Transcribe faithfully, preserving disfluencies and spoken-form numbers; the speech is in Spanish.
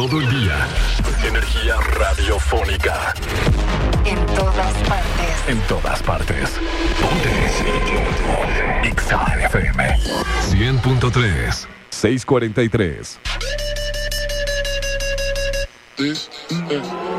todo el día. Energía radiofónica. En todas partes. En todas partes. Ponte. Ixa F M. cien punto tres. seiscientos cuarenta y tres.